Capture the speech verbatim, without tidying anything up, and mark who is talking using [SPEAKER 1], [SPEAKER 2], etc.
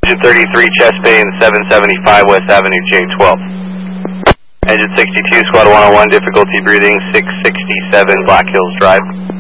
[SPEAKER 1] Engine thirty-three, chest pain, seven seventy-five West Avenue, J twelve. Engine sixty-two, Squad one oh one, difficulty breathing, six sixty-seven Black Hills Drive.